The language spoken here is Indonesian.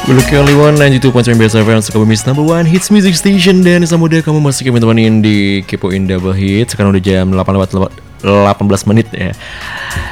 We're looking only one 92.9 Biasa FM, Sukabumi's number one hits music station. Dan semudah kamu masih teman-teman di Kepoin Double Hit. Sekarang udah jam 18 menit ya.